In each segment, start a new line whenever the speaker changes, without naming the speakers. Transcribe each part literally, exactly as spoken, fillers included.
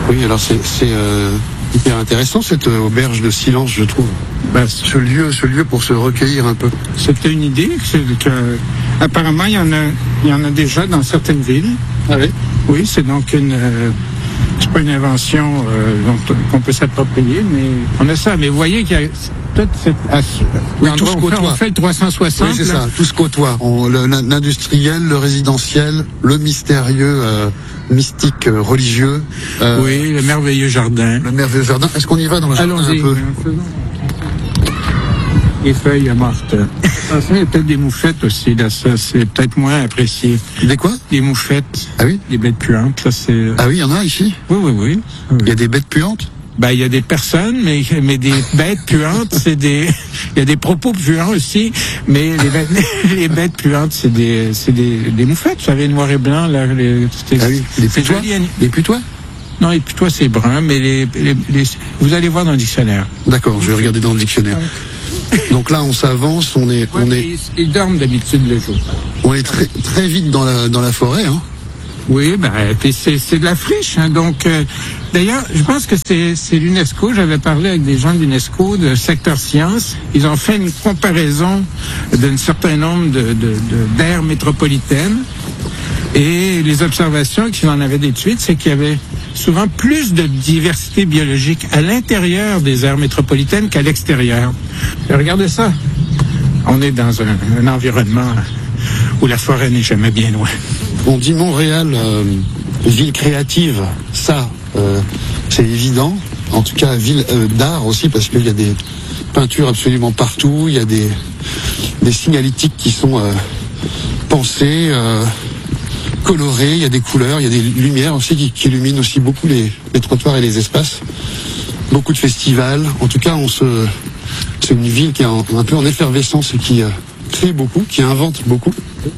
Oui, alors c'est, c'est euh, hyper intéressant cette euh, auberge de silence, je trouve. Ben, ce lieu, ce lieu pour se recueillir un peu.
C'était une idée. C'est que, apparemment, il y en a, il y en a déjà dans certaines villes.
Ah oui.
Oui, c'est donc une. Euh, c'est pas une invention euh, dont, qu'on peut s'approprier, mais on a ça. Mais vous voyez qu'il y a toute cette.
Oui, tout se côtoie.
On fait le trois cent soixante.
Oui, c'est
là.
ça. Tout se côtoie. On, le, l'industriel, le résidentiel, le mystérieux, euh, mystique, euh, religieux.
Euh, oui, le merveilleux jardin.
Le merveilleux jardin. Est-ce qu'on y va dans le jardin
Allons-y,
un peu?
Les feuilles mortes. Ça, il y a peut-être des moufettes aussi, là, ça, c'est peut-être moins apprécié.
Des quoi?
Des moufettes.
Ah oui?
Des bêtes puantes, ça c'est...
Ah oui, il y en a ici?
Oui, oui, oui.
Il y a des bêtes puantes?
Ben, il y a des personnes, mais, mais des bêtes puantes, c'est des... Il y a des propos puants aussi, mais les bêtes, les bêtes puantes, c'est des, c'est des, des moufettes, vous savez, noir et blanc, là, les...
Ah oui, les putois? Les putois?
Non, les putois, c'est brun, mais les, les, les... Vous allez voir dans le dictionnaire.
D'accord, je vais regarder dans le dictionnaire. Donc là, on s'avance, on est, on est.
Ils, ils dorment d'habitude le jour.
On est très, très vite dans la, dans la forêt, hein.
Oui, ben, c'est, c'est de la friche, hein. Donc, euh, d'ailleurs, je pense que c'est, c'est l'UNESCO. J'avais parlé avec des gens de l'UNESCO, de secteur sciences. Ils ont fait une comparaison d'un certain nombre de, de, de, d'aires métropolitaines. Et les observations qu'ils en avaient déduites, c'est qu'il y avait souvent plus de diversité biologique à l'intérieur des aires métropolitaines qu'à l'extérieur. Et regardez ça. On est dans un, un environnement où la forêt n'est jamais bien loin.
On dit Montréal, euh, ville créative, ça, euh, c'est évident. En tout cas, ville euh, d'art aussi, parce qu'il y a des peintures absolument partout, il y a des, des signalétiques qui sont euh, pensées, euh, colorées, il y a des couleurs, il y a des lumières aussi qui, qui illuminent aussi beaucoup les, les trottoirs et les espaces. Beaucoup de festivals. En tout cas, on se, c'est une ville qui est en, un peu en effervescence et qui euh, crée beaucoup, qui invente beaucoup.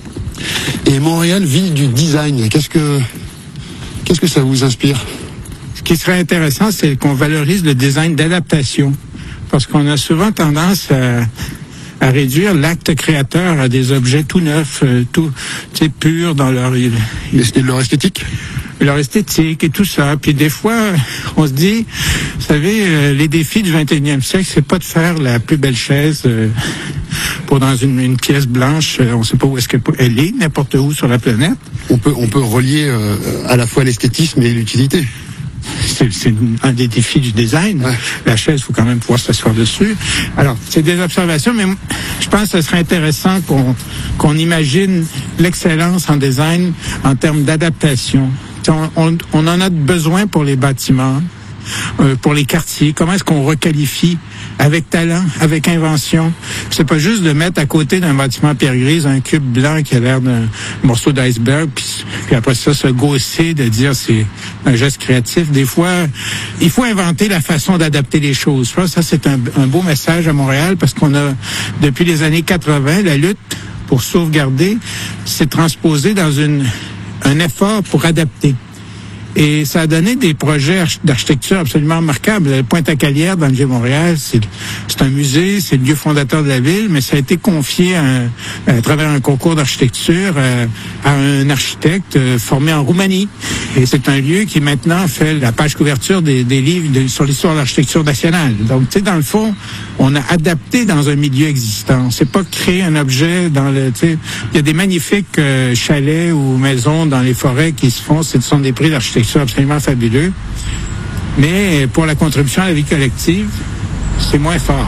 Et Montréal, ville du design, qu'est-ce que, qu'est-ce que ça vous inspire?
Ce qui serait intéressant, c'est qu'on valorise le design d'adaptation. Parce qu'on a souvent tendance à, à réduire l'acte créateur à des objets tout neufs, tout, tu sais, purs dans leur,
leur esthétique.
leur esthétique et tout ça. Puis des fois, on se dit, vous savez, euh, les défis du vingt et unième siècle, c'est pas de faire la plus belle chaise euh, pour dans une, une pièce blanche, euh, on sait pas où est-ce qu'elle est, n'importe où sur la planète.
On peut, on peut relier euh, à la fois l'esthétisme et l'utilité.
C'est, c'est un des défis du design. Ouais. La chaise, il faut quand même pouvoir s'asseoir dessus. Alors, c'est des observations, mais je pense que ce serait intéressant qu'on, qu'on imagine l'excellence en design en termes d'adaptation. On, on, on en a besoin pour les bâtiments, euh, pour les quartiers. Comment est-ce qu'on requalifie avec talent, avec invention? C'est pas juste de mettre à côté d'un bâtiment pierre grise un cube blanc qui a l'air d'un morceau d'iceberg, puis, puis après ça se gausser de dire c'est un geste créatif. Des fois, il faut inventer la façon d'adapter les choses. Je pense que ça, c'est un, un beau message à Montréal parce qu'on a, depuis les années quatre-vingt, la lutte pour sauvegarder s'est transposée dans une un effort pour adapter. Et ça a donné des projets d'architecture absolument remarquables. Pointe-à-Calière, dans le Vieux-Montréal, c'est, c'est un musée, c'est le lieu fondateur de la ville, mais ça a été confié à, à travers un concours d'architecture à, à un architecte formé en Roumanie. Et c'est un lieu qui maintenant fait la page couverture des, des livres de, sur l'histoire de l'architecture nationale. Donc, tu sais, dans le fond, on a adapté dans un milieu existant. C'est pas créer un objet dans le, tu sais, il y a des magnifiques euh, chalets ou maisons dans les forêts qui se font, ce sont des prix d'architecture absolument fabuleux. Mais pour la contribution à la vie collective, c'est moins fort.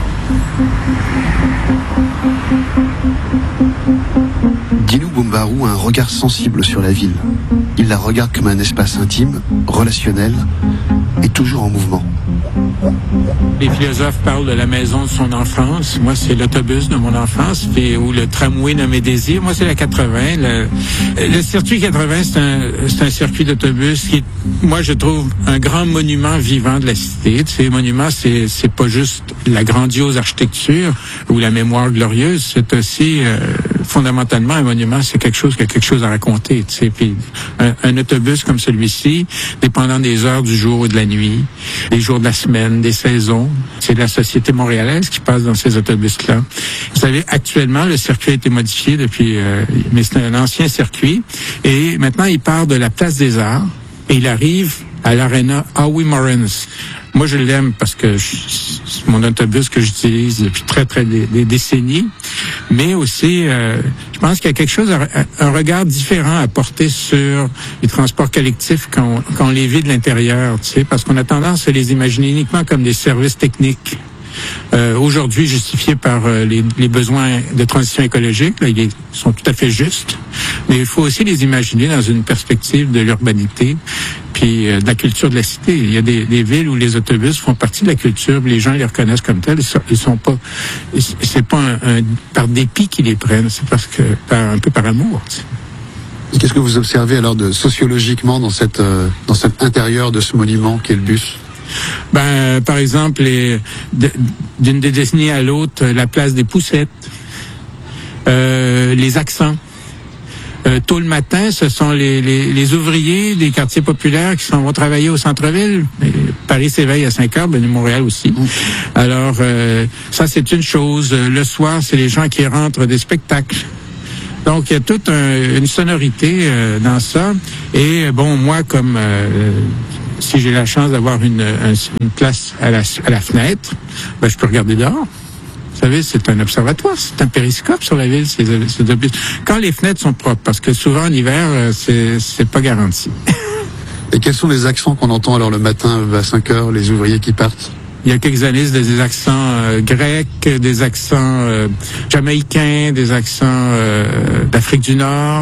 Dino Boumbarou a un regard sensible sur la ville. Il la regarde comme un espace intime, relationnel et toujours en mouvement.
Les philosophes parlent de la maison de son enfance. Moi, c'est l'autobus de mon enfance, puis, ou le tramway de mes désirs. Moi, c'est la quatre-vingts. Le, le circuit quatre-vingts, c'est un, c'est un circuit d'autobus qui est, moi, je trouve, un grand monument vivant de la cité. Tu sais, monument, c'est, c'est pas juste la grandiose architecture ou la mémoire glorieuse. C'est aussi, euh, fondamentalement, un monument, c'est quelque chose qui a quelque chose à raconter. Tu sais, puis un, un autobus comme celui-ci, dépendant des heures du jour ou de la nuit, des jours de la semaine, des saisons. C'est la société montréalaise qui passe dans ces autobus-là. Vous savez, actuellement, le circuit a été modifié depuis, euh, mais c'est un ancien circuit. Et maintenant, il part de la place des Arts et il arrive à l'aréna Howie Morris. Moi, je l'aime parce que je, c'est mon autobus que j'utilise depuis très, très des, des décennies. Mais aussi, euh, je pense qu'il y a quelque chose, un regard différent à porter sur les transports collectifs quand on, quand on les vit de l'intérieur, tu sais, parce qu'on a tendance à les imaginer uniquement comme des services techniques. Euh, aujourd'hui justifiés par euh, les, les besoins de transition écologique, là, ils sont tout à fait justes, mais il faut aussi les imaginer dans une perspective de l'urbanité, puis euh, de la culture de la cité. Il y a des, des villes où les autobus font partie de la culture, les gens les reconnaissent comme tels. Ils sont, ils sont pas, c'est pas un, un, par dépit qu'ils les prennent, c'est parce que par, un peu par amour. Tu sais.
Et qu'est-ce que vous observez alors de sociologiquement dans cette euh, dans cet intérieur de ce monument qu'est le bus?
Ben, par exemple, les, de, d'une décennie à l'autre, la place des Poussettes, euh, les accents. Euh, tôt le matin, ce sont les, les, les ouvriers des quartiers populaires qui s'en vont travailler au centre-ville. Et Paris s'éveille à cinq heures, ben Montréal aussi. Alors, euh, ça, c'est une chose. Le soir, c'est les gens qui rentrent des spectacles. Donc, il y a toute un, une sonorité euh, dans ça. Et bon, moi, comme... Euh, si j'ai la chance d'avoir une, une place à la, à la fenêtre, ben, je peux regarder dehors. Vous savez, c'est un observatoire, c'est un périscope sur la ville. C'est, c'est de... Quand les fenêtres sont propres, parce que souvent en hiver, c'est, c'est pas garanti.
Et quels sont les accents qu'on entend alors le matin à cinq heures, les ouvriers qui partent?
Il y a quelques années, c'était des accents euh, grecs, des accents euh, jamaïcains, des accents euh, d'Afrique du Nord,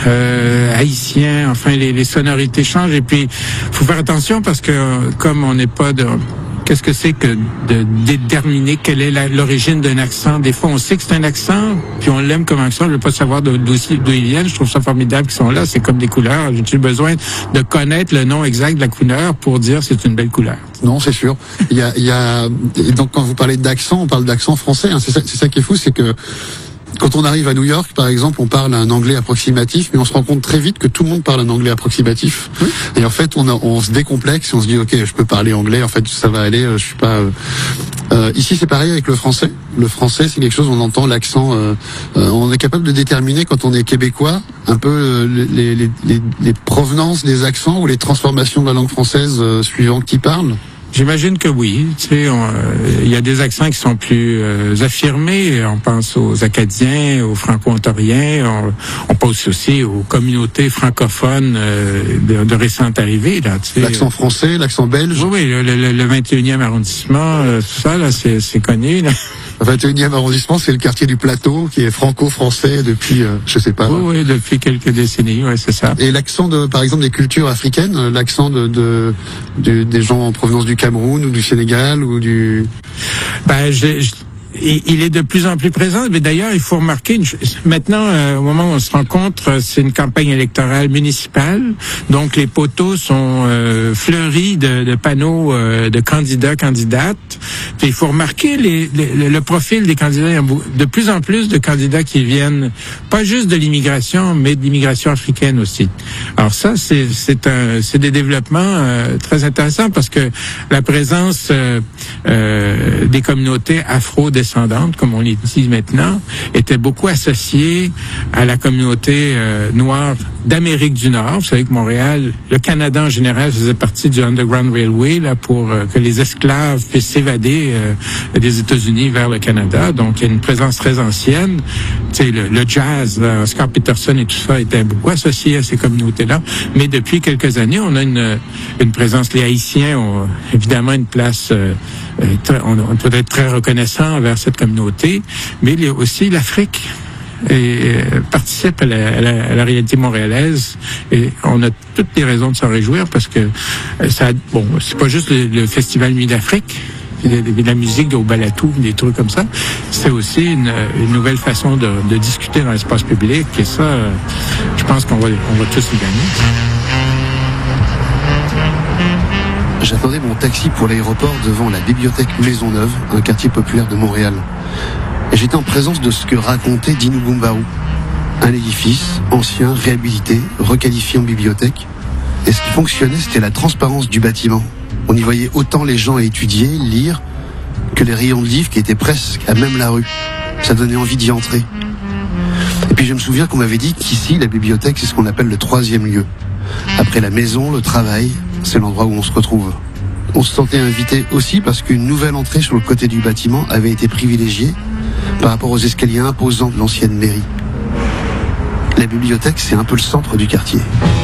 euh, haïtiens. Enfin, les, les sonorités changent. Et puis, faut faire attention parce que comme on n'est pas de... Qu'est-ce que c'est que de déterminer quelle est la, l'origine d'un accent? Des fois, on sait que c'est un accent, puis on l'aime comme accent. Je ne veux pas savoir d'où, d'où ils viennent. Je trouve ça formidable qu'ils sont là. C'est comme des couleurs. J'ai-tu besoin de connaître le nom exact de la couleur pour dire c'est une belle couleur?
Non, c'est sûr. Il y a, il y a, et donc quand vous parlez d'accent, on parle d'accent français. Hein. C'est ça, c'est ça qui est fou, c'est que quand on arrive à New York, par exemple, on parle un anglais approximatif, mais on se rend compte très vite que tout le monde parle un anglais approximatif. Oui. Et en fait, on, a, on se décomplexe et on se dit, ok, je peux parler anglais. En fait, ça va aller. Je suis pas. Euh... Euh, ici, c'est pareil avec le français. Le français, c'est quelque chose. On entend l'accent. Euh, euh, on est capable de déterminer quand on est québécois un peu euh, les, les, les, les provenances des accents ou les transformations de la langue française euh, suivant qui parle.
J'imagine que oui. Tu sais, il euh, y a des accents qui sont plus euh, affirmés. On pense aux Acadiens, aux Franco-Ontariens. On, on pense aussi aux communautés francophones euh, de, de récente arrivée. Là, tu sais.
L'accent français, l'accent belge.
Oui, oui. Le, le, le vingt et unième arrondissement, euh, tout ça, là, c'est, c'est connu. Là.
Le vingt et unième arrondissement, c'est le quartier du Plateau qui est franco-français depuis, euh, je sais pas.
Oui, oui, depuis quelques décennies. Ouais, c'est ça.
Et l'accent de, par exemple, des cultures africaines, l'accent de, de, de des gens en provenance du Cameroun ou du Sénégal ou du...
Ben, j'ai, j'ai... il est de plus en plus présent, mais d'ailleurs, il faut remarquer, une chose. Maintenant, euh, au moment où on se rencontre, c'est une campagne électorale municipale, donc les poteaux sont euh, fleuris de, de panneaux euh, de candidats, candidates. Puis il faut remarquer les, les, le profil des candidats. Il y a de plus en plus de candidats qui viennent, pas juste de l'immigration, mais de l'immigration africaine aussi. Alors ça, c'est, c'est, un, c'est des développements euh, très intéressants parce que la présence euh, euh, des communautés afro-descendantes, comme on les dit maintenant, était beaucoup associée à la communauté euh, noire d'Amérique du Nord. Vous savez que Montréal, le Canada en général, faisait partie du Underground Railway là pour euh, que les esclaves puissent s'évader euh, des États-Unis vers le Canada. Donc, il y a une présence très ancienne. Tu sais, le, le jazz, là, Oscar Peterson et tout ça étaient beaucoup associés à ces communautés-là. Mais depuis quelques années, on a une, une présence. Les Haïtiens ont évidemment une place. Euh, très, on, on peut être très reconnaissant envers cette communauté, mais il y a aussi l'Afrique. Et euh, participe à la, à, la, à la réalité montréalaise et on a toutes les raisons de s'en réjouir parce que euh, ça, bon, c'est pas juste le, le festival Nuit d'Afrique, de, de, de la musique au Balatou, des trucs comme ça, c'est aussi une, une nouvelle façon de, de discuter dans l'espace public et ça, euh, je pense qu'on va, on va tous y gagner.
J'attendais mon taxi pour l'aéroport devant la bibliothèque Maisonneuve, un quartier populaire de Montréal. Et j'étais en présence de ce que racontait Dino Gumbaru. Un édifice, ancien, réhabilité, requalifié en bibliothèque. Et ce qui fonctionnait, c'était la transparence du bâtiment. On y voyait autant les gens à étudier, lire, que les rayons de livres qui étaient presque à même la rue. Ça donnait envie d'y entrer. Et puis je me souviens qu'on m'avait dit qu'ici, la bibliothèque, c'est ce qu'on appelle le troisième lieu. Après la maison, le travail, c'est l'endroit où on se retrouve. On se sentait invité aussi parce qu'une nouvelle entrée sur le côté du bâtiment avait été privilégiée par rapport aux escaliers imposants de l'ancienne mairie. La bibliothèque, c'est un peu le centre du quartier.